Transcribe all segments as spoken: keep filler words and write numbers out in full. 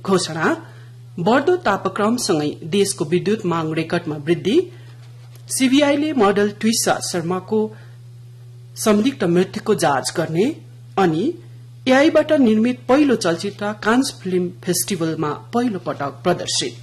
घोषणा, बढ़दो तापक्रमसँगै देशको विद्युत मांग रेकर्डमा वृद्धि, सीबीआईले मोडल ट्विसा शर्माको संदिग्ध मृत्युको जाँच गर्ने अनि एआईबाट निर्मित पहिलो चलचित्र कान्स फिल्म फेस्टिभलमा पहिलो पटक प्रदर्शित।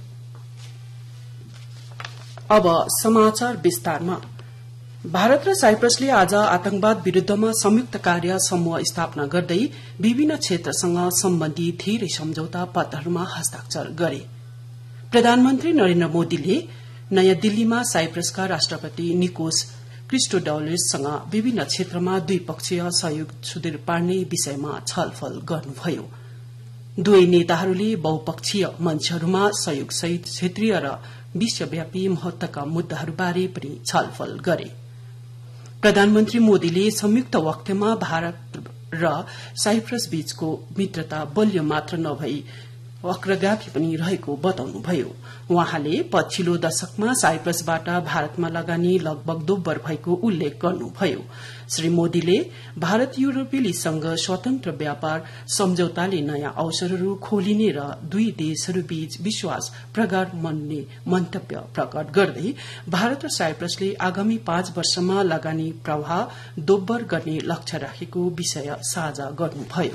अब समाचार विस्तारमा। भारत र साइप्रसले आज आतंकवाद विरूद्धमा संयुक्त कार्य समूह स्थापना गर्दै विभिन्न क्षेत्रसँग सम्बन्धित धेरै सम्झौता पत्रहरूमा हस्ताक्षर गरे। प्रधानमन्त्री नरेन्द्र मोदीले नयाँ दिल्लीमा साइप्रसका राष्ट्रपति निकोस क्रिस्टोडौलिससँग विभिन्न क्षेत्रमा द्विपक्षीय सहयोग सुदृढ़ पार्ने विषयमा छलफल गर्नुभयो। दुवै नेताहरूले बहुपक्षीय मञ्चहरूमा सहयोगसहित क्षेत्रीय र विश्वव्यापी महत्वका मुद्दाहरूबारे पनि छलफल गरे। प्रधानमन्त्री मोदीले संयुक्त वक्तव्यमा भारत र साइप्रस बीचको मित्रता बलियो मात्र नभई अग्रगामी पनि रहेको बताउनुभयो। वहाँले पछिल्लो दशकमा साइप्रसबाट भारतमा लगानी लगभग दोब्बर भएको उल्लेख गर्नुभयो। श्री मोदीले भारत युरोपेली संघ स्वतन्त्र व्यापार सम्झौताले नयाँ अवसरहरू खोलिने र दुई देशहरूबीच विश्वास प्रगाढ़ बन्ने मन्तव्य प्रकट गर्दै भारत र साइप्रसले आगामी पाँच वर्षमा लगानी प्रवाह दोब्बर गर्ने लक्ष्य राखेको विषय साझा गर्नुभयो।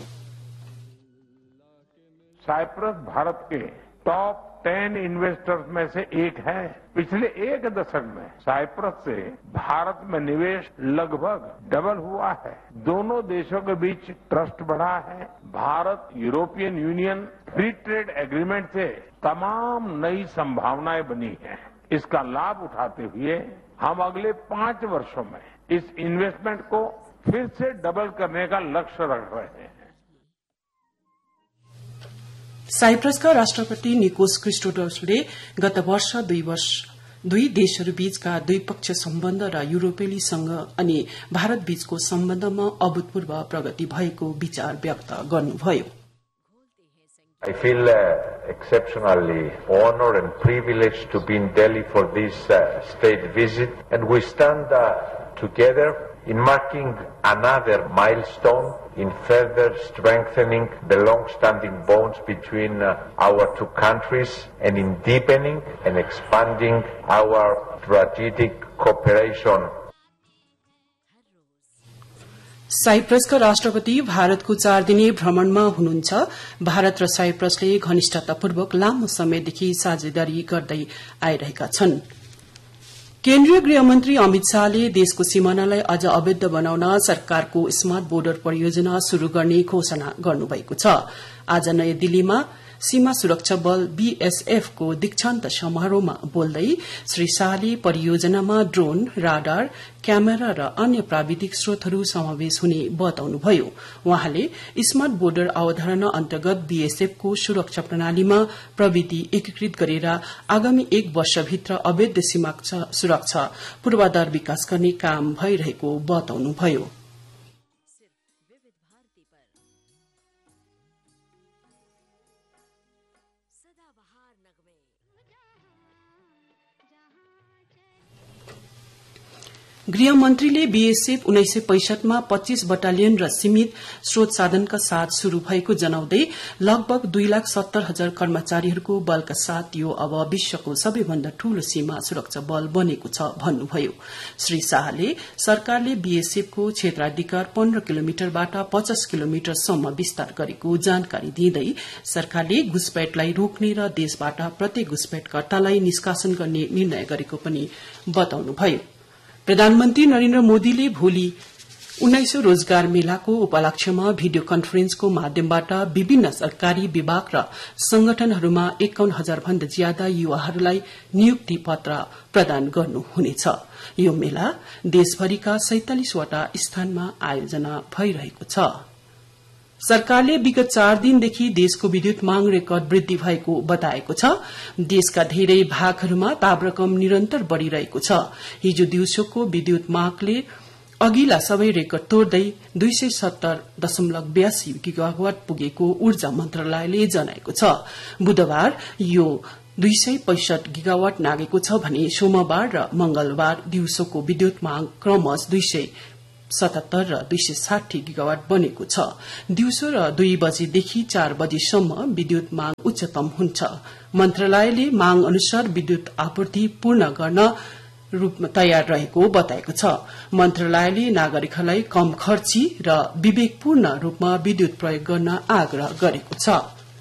साइप्रस भारत के टॉप टेन इन्वेस्टर्स में से एक है। पिछले एक दशक में साइप्रस से भारत में निवेश लगभग डबल हुआ है। दोनों देशों के बीच ट्रस्ट बढ़ा है। Bharat European union free trade agreement से तमाम नई संभावनाएं बनी हैं। इसका लाभ उठाते हुए हम अगले पांच वर्षों में इस इन्वेस्टमेंट को फिर से डबल करने का लक्ष्य रख रहे हैं। साइप्रसका राष्ट्रपति निकोस क्रिस्टोडौलिसले गत वर्ष दुई वर्ष दुई देशहरूबीचका द्विपक्षीय सम्बन्ध र युरोपेली संघ अनि भारत बीचको सम्बन्धमा अभूतपूर्व प्रगति भएको विचार व्यक्त गर्नुभयो। I feel uh, exceptionally honored and privileged to be in Delhi for this uh, state visit, and we stand uh, together in marking another milestone in further strengthening the long-standing bonds between uh, our two countries and in deepening and expanding our strategic cooperation. साइप्रसका राष्ट्रपति भारतको चार दिने भ्रमणमा हुनुहुन्छ। भारत र साइप्रसले घनिष्ठतापूर्वक लामो समयदेखि साझेदारी गर्दै आइरहेका छन्। केन्द्रीय गृहमन्त्री अमित शाहले देशको सीमानालाई अझ अवैध बनाउन सरकारको स्मार्ट बोर्डर परियोजना शुरू गर्ने घोषणा गर्नुभएको छ। आज नयाँ दिल्लीमा सीमा सुरक्षा बल बीएसएफ को दीक्षान्त समारोहमा बोल्दै श्री शाहले परियोजनामा ड्रोन, राडार, क्यामेरा र अन्य प्राविधिक स्रोतहरू समावेश हुने बताउनुभयो। वहाँले स्मार्ट बोर्डर अवधारणा अन्तर्गत बीएसएफ को सुरक्षा प्रणालीमा प्रविधि एकीकृत गरेर आगामी एक वर्षभित्र अवैध सीमा सुरक्षा पूर्वाधार विकास गर्ने काम भइरहेको बताउनुभयो। गृहमन्त्रीले बीएसएफ उन्नाइस सय पैंसठमा पच्चीस बटालियन र सीमित स्रोत साधनका साथ शुरू भएको जनाउँदै लगभग दुई लाख सत्तर हजार कर्मचारीहरूको बलका साथ यो अब विश्वको सबैभन्दा ठूलो सीमा सुरक्षा बल बनेको छ भन्नुभयो। श्री शाहले सरकारले बीएसएफको क्षेत्राधिकार पन्ध्र किलोमिटरबाट पचास किलोमिटरसम्म विस्तार गरेको जानकारी दिँदै सरकारले घुसपैठलाई रोक्ने र देशबाट प्रत्येक घुसपैठकर्तालाई निष्कासन गर्ने निर्णय गरेको पनि बताउनुभयो। प्रधानमन्त्री नरेन्द्र मोदीले भोलि उन्नाइसौं रोजगार मेलाको उपलक्ष्यमा भिडियो कन्फरेन्सको माध्यमबाट विभिन्न सरकारी विभाग र संगठनहरूमा एकाउन्न हजार भन्दा ज्यादा युवाहरूलाई नियुक्ति पत्र प्रदान गर्नुहुनेछ। यो मेला देशभरिका सैंतालिस वटा स्थानमा आयोजना भइरहेको छ। सरकारले विगत चार दिनदेखि देशको विद्युत मांग रेकर्ड वृद्धि भएको बताएको छ। देशका धेरै भागहरूमा तापक्रम निरन्तर बढ़िरहेको छ। हिजो दिउँसोको विद्युत मागले अघिल्ला सबै रेकर्ड तोड्दै दुई सय सत्तर दशमलव बयासी गिगावाट पुगेको ऊर्जा मन्त्रालयले जनाएको छ। बुधबार यो दुई सय पैंसठ गिगावाट नागेको छ भने सोमबार र मंगलबार दिउँसोको विद्युत मांग क्रमश दुई सय सतहत्तर र दुई सय साठी गिगावाट बनेको छ। दिउँसो र दुई बजेदेखि चार बजेसम्म विद्युत माग उच्चतम हुन्छ। मन्त्रालयले माग अनुसार विद्युत आपूर्ति पूर्ण गर्न रूपमा तयार रहेको बताएको छ। मन्त्रालयले नागरिकहरूलाई कम खर्ची र विवेकपूर्ण रूपमा विद्युत प्रयोग गर्न आग्रह गरेको छ।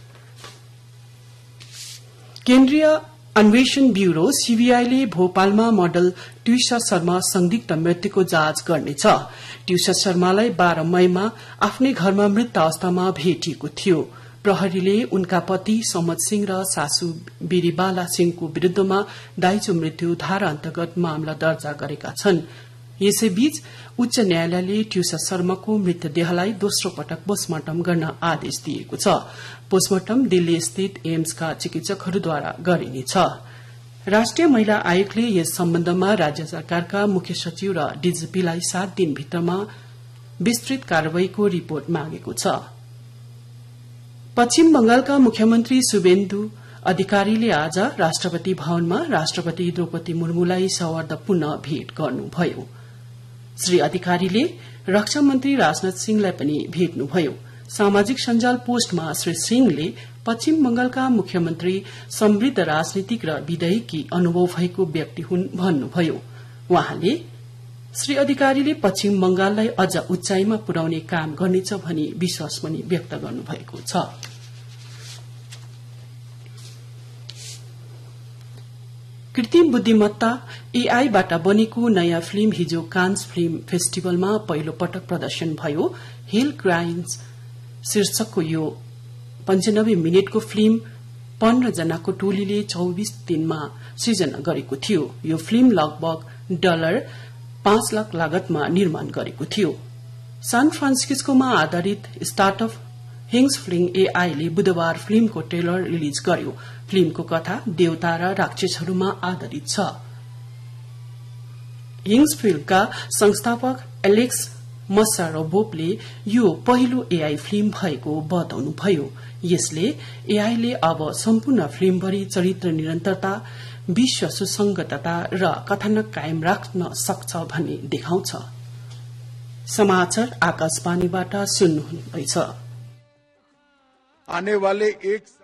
केन्द्रीय अन्वेषण ब्यूरो सीबीआईले भोपालमा मोडल ट्युसा शर्मा संदिग्ध मृत्युको जाँच गर्नेछ। ट्युसा शर्मालाई बाह्र मईमा आफ्नै घरमा मृत अवस्थामा भेटिएको थियो। प्रहरीले उनका पति समत सिंह र सासू बिरीबाला सिंहको विरूद्धमा दाइजो मृत्यु धारा अन्तर्गत मामला दर्जा गरेका छन्। यसैबीच उच्च न्यायालयले ट्युसा शर्माको मृतदेहलाई दोस्रो पटक पोस्टमार्टम गर्न आदेश दिएको छ। पोस्टमार्टम दिल्ली स्थित एम्सका चिकित्सकहरूद्वारा गरिनेछ। राष्ट्रिय महिला आयोगले यस सम्बन्धमा राज्य सरकारका मुख्य सचिव र डीजीपीलाई सात दिनभित्रमा विस्तृत कार्यवाहीको रिपोर्ट मागेको छ। पश्चिम बंगालका मुख्यमन्त्री शुभेन्दु अधिकारीले आज राष्ट्रपति भवनमा राष्ट्रपति द्रौपदी मुर्मुलाई सौहार्दपूर्ण भेट गर्नुभयो। श्री अधिकारीले रक्षा मन्त्री राजनाथ सिंहलाई पनि भेट्नुभयो। सामाजिक सञ्जाल पोस्टमा श्री सिंहले पश्चिम बंगालका मुख्यमन्त्री समृद्ध राजनीतिक र विधायकी अनुभव भएको व्यक्ति हुन् भन्नुभयो। वहाँले श्री अधिकारीले पश्चिम बंगाललाई अझ उचाइमा पुर्याउने काम गर्नेछ भनी विश्वास पनि व्यक्त गर्नुभएको छ। कृत्रिम बुद्धिमत्ता एआईबाट बनेको नयाँ फिल्म हिजो कान्स फिल्म फेस्टिभलमा पहिलो पटक प्रदर्शन भयो। हिल क्राइम्स शीर्षकको यो पञ्चानब्बे मिनटको फिल्म पन्ध्र जनाको टोलीले चौविस दिनमा सृजना गरेको थियो। यो फिल्म लगभग डलर पाँच लाख लागतमा निर्माण गरेको थियो। सान फ्रान्सिस्कोमा आधारित स्टार्टअप हिङ्स फिल्म एआईले बुधबार फिल्मको ट्रेलर रिलिज गर्यो। फिल्मको कथा देवता र राक्षसहरूमा आधारित छ। हिङ्स फिल्मका संस्थापक एलेक्स मसारोवोले यो पहिलो एआई फिल्म भएको बताउनुभयो। यसले एआईले अब सम्पूर्ण फिल्मभरि चरित्र निरन्तरता, विश्व सुसंगतता र कथानक कायम राख्न सक्छ भन्ने देखाउँछ। समाचार आकाशवाणीबाट सुन्नुहुँदैछ। आने वाले एक